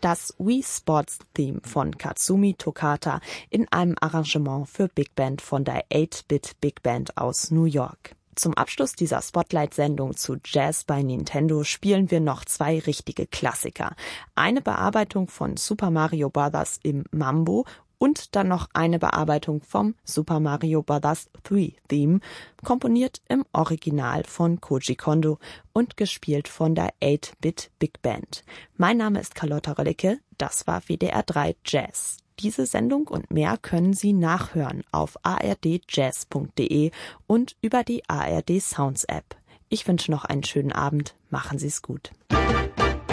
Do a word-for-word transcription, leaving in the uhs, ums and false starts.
das Wii Sports Theme von Katsumi Tokata in einem Arrangement für Big Band von der acht-Bit Big Band aus New York. Zum Abschluss dieser Spotlight-Sendung zu Jazz bei Nintendo spielen wir noch zwei richtige Klassiker. Eine Bearbeitung von Super Mario Bros. Im Mambo und dann noch eine Bearbeitung vom Super Mario Bros. drei Theme, komponiert im Original von Koji Kondo und gespielt von der acht-Bit Big Band. Mein Name ist Carlotta Röllicke, das war W D R drei Jazz. Diese Sendung und mehr können Sie nachhören auf a r d jazz punkt d e und über die A R D Sounds App. Ich wünsche noch einen schönen Abend. Machen Sie es gut.